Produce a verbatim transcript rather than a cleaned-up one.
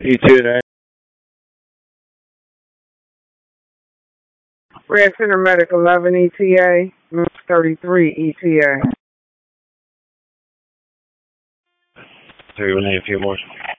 You too, man. Red Center Medical, eleven E T A, thirty-three E T A. So we need a few more.